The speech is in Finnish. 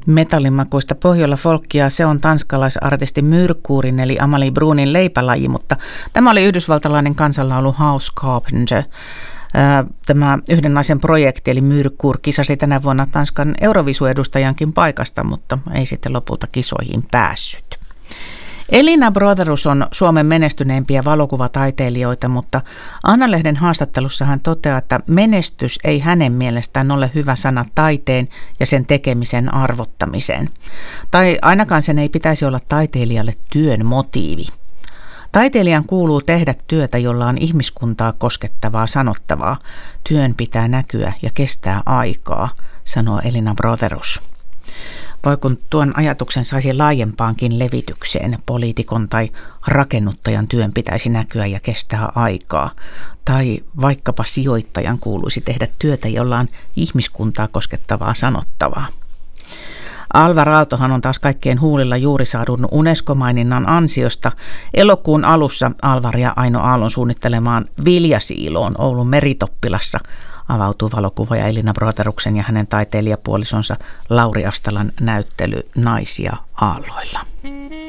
Metallimakuista Pohjola-folkkia, se on tanskalaisartisti Myrkurin eli Amalie Bruunin leipälaji, mutta tämä oli yhdysvaltalainen kansanlaulu House Carpenter. Tämä yhden naisen projekti eli Myrkur kisasi tänä vuonna Tanskan Eurovisu-edustajankin paikasta, mutta ei sitten lopulta kisoihin päässyt. Elina Brotherus on Suomen menestyneimpiä valokuvataiteilijoita, mutta Anna-lehden haastattelussa hän toteaa, että menestys ei hänen mielestään ole hyvä sana taiteen ja sen tekemisen arvottamiseen. Tai ainakaan sen ei pitäisi olla taiteilijalle työn motiivi. Taiteilijan kuuluu tehdä työtä, jolla on ihmiskuntaa koskettavaa sanottavaa. Työn pitää näkyä ja kestää aikaa, sanoo Elina Brotherus. Voi kun tuon ajatuksen saisi laajempaankin levitykseen, poliitikon tai rakennuttajan työn pitäisi näkyä ja kestää aikaa. Tai vaikkapa sijoittajan kuuluisi tehdä työtä, jolla on ihmiskuntaa koskettavaa sanottavaa. Alvar Aaltohan on taas kaikkien huulilla juuri saadun UNESCO-maininnan ansiosta. Elokuun alussa Alvar ja Aino Aallon suunnittelemaan Viljasiiloon Oulun Meritoppilassa avautuu valokuvaaja Elina Brotheruksen ja hänen taiteilijapuolisonsa Lauri Astalan näyttely Naisia aalloilla.